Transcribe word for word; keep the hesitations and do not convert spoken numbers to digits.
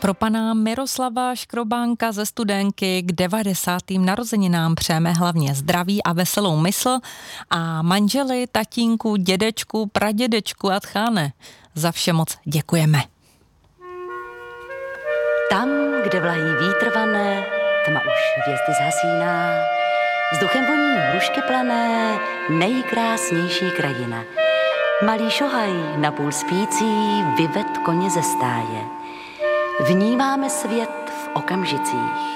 Pro pana Miroslava Škrobánka ze Studenky k devadesátým narozeninám přejeme hlavně zdraví a veselou mysl a manželi, tatínku, dědečku, pradědečku a tcháne. Za vše moc děkujeme. Tam, kde vlají vítr vané, tma už hvězdy zhasíná, vzduchem voní hrušky plané, nejkrásnější krajina. Malý šohaj, napůl spící, vyved koně ze stáje. Vnímáme svět v okamžicích.